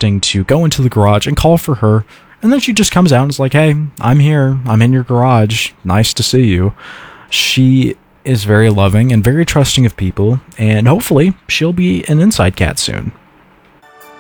expecting to go into the garage and call for her, and then she just comes out and is like, hey, I'm here. I'm in your garage. Nice to see you. She is very loving and very trusting of people, and hopefully she'll be an inside cat soon.